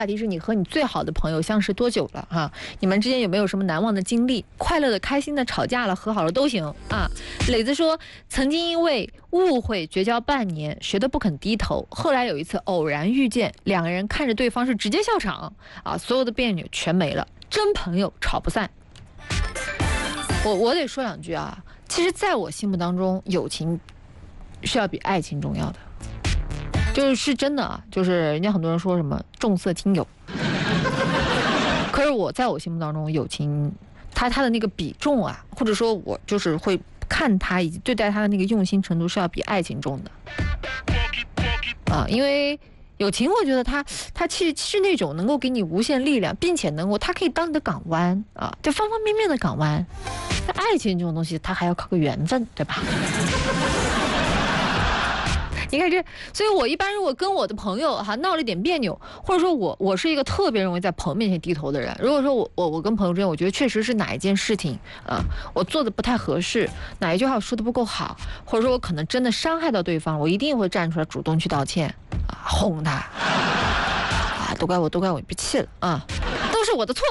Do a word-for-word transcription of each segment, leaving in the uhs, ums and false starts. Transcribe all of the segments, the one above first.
话题是你和你最好的朋友相识多久了啊？你们之间有没有什么难忘的经历？快乐的、开心的、吵架了、和好了都行啊。磊子说，曾经因为误会绝交半年，谁都不肯低头。后来有一次偶然遇见，两个人看着对方是直接笑场啊，所有的别扭全没了，真朋友吵不散。我我得说两句啊，其实在我心目当中，友情是要比爱情重要的。就是是真的啊，就是人家很多人说什么重色轻友，可是我在我心目当中，友情它它的那个比重啊，或者说我就是会看它以及对待它的那个用心程度是要比爱情重的啊，因为友情我觉得它它其实是那种能够给你无限力量，并且能够它可以当你的港湾啊，就方方面面的港湾。但爱情这种东西，它还要靠个缘分，对吧？你看这，所以我一般如果跟我的朋友哈闹了一点别扭，或者说我我是一个特别容易在朋友面前低头的人。如果说我我我跟朋友之间，我觉得确实是哪一件事情啊，我做的不太合适，哪一句话我说的不够好，或者说我可能真的伤害到对方，我一定会站出来主动去道歉啊，哄他啊，都怪我，都怪我，你别气了啊，都是我的错。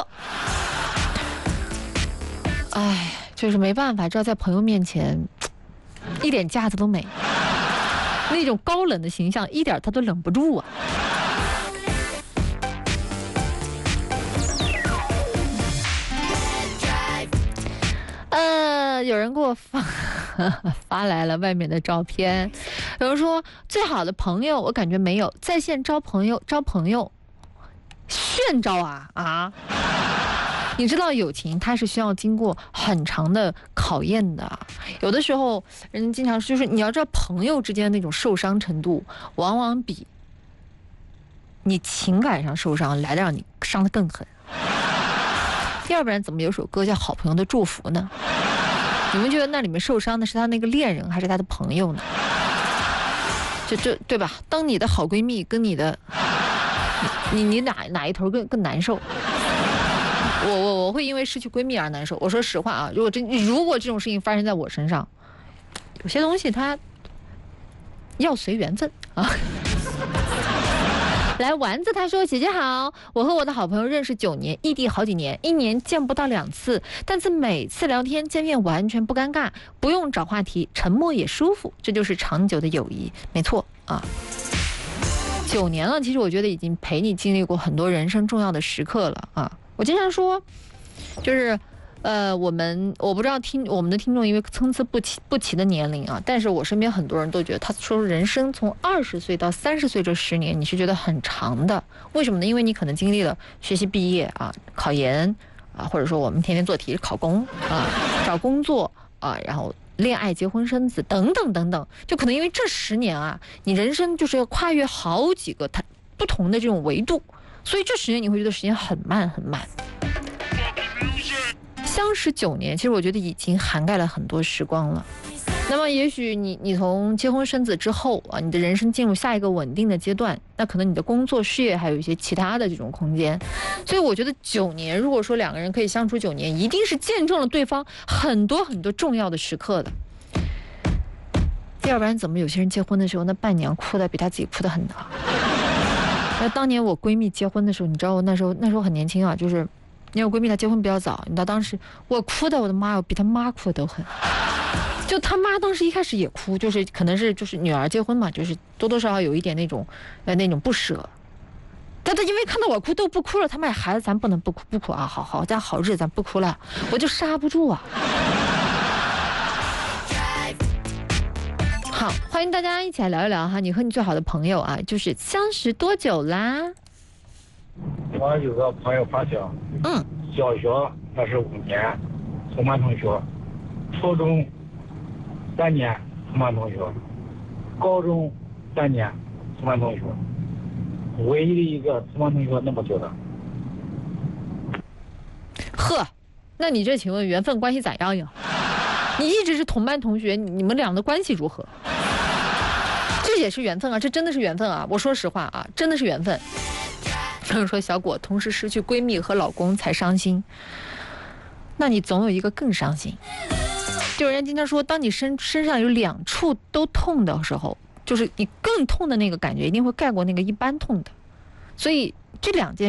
哎，就是没办法，知道在朋友面前一点架子都没。那种高冷的形象一点他都冷不住啊。呃，有人给我发发来了外面的照片，有人说最好的朋友我感觉没有，在线招朋友招朋友炫招啊啊！你知道友情它是需要经过很长的考验的，有的时候人经常就是你要知道朋友之间的那种受伤程度往往比你情感上受伤来的让你伤得更狠。要不然怎么有首歌叫《好朋友的祝福》呢？你们觉得那里面受伤的是他那个恋人还是他的朋友呢？这这对吧？当你的好闺蜜跟你的你你哪哪一头更更难受？我我我会因为失去闺蜜而难受。我说实话啊，如果这如果这种事情发生在我身上，有些东西它要随缘分啊。来，丸子他说：“姐姐好，我和我的好朋友认识九年，异地好几年，一年见不到两次，但是每次聊天见面完全不尴尬，不用找话题，沉默也舒服，这就是长久的友谊。”没错啊。九年了，其实我觉得已经陪你经历过很多人生重要的时刻了啊。我经常说，就是，呃，我们我不知道听我们的听众因为参差不齐不齐的年龄啊，但是我身边很多人都觉得，他说人生从二十岁到三十岁这十年，你是觉得很长的。为什么呢？因为你可能经历了学习毕业啊、考研啊，或者说我们天天做题考公啊、找工作啊，然后恋爱、结婚、生子等等等等，就可能因为这十年啊，你人生就是要跨越好几个它不同的这种维度。所以这十年你会觉得时间很慢很慢。相识九年，其实我觉得已经涵盖了很多时光了。那么也许你你从结婚生子之后啊，你的人生进入下一个稳定的阶段，那可能你的工作事业还有一些其他的这种空间。所以我觉得九年，如果说两个人可以相处九年，一定是见证了对方很多很多重要的时刻的。要不然怎么有些人结婚的时候，那伴娘哭的比他自己哭的很大。那当年我闺蜜结婚的时候，你知道我那时候那时候很年轻啊，就是因为我闺蜜她结婚比较早，你知道当时我哭的我的妈，我比她妈哭的都狠。就她妈当时一开始也哭，就是可能是就是女儿结婚嘛，就是多多少少有一点那种呃那种不舍。但她因为看到我哭都不哭了，他们孩子咱不能不哭不哭啊，好好家好日子咱不哭了，我就刹不住啊。好，欢迎大家一起来聊一聊哈，你和你最好的朋友啊，就是相识多久啦？ 我有个朋友发小， 嗯， 小学他是五年，同班同学；初中三年，同班同学；高中三年，同班同学。唯一的一个同班同学那么久的。 呵，那你这请问缘分关系咋样呀？你一直是同班同学，你们俩的关系如何？这也是缘分啊，这真的是缘分啊！我说实话啊，真的是缘分。有人说小果同时失去闺蜜和老公才伤心，那你总有一个更伤心。就人家经常说，当你身身上有两处都痛的时候，就是你更痛的那个感觉一定会盖过那个一般痛的。所以这两件